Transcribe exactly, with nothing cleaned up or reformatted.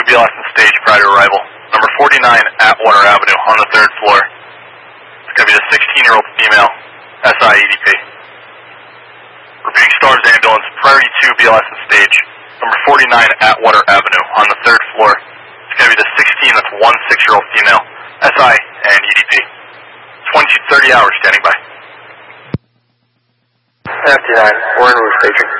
two B L S and stage prior to arrival. Number forty-nine Atwater Avenue on the third floor. It's going to be the sixteen-year-old female, S I E D P. Repeating Stars ambulance, Prairie two B L S and stage. Number forty-nine Atwater Avenue on the third floor. It's going to be the sixteen, that's one six-year-old female, S I and E D P. twenty to thirty hours standing by. fifty-nine, we're in Roof Station.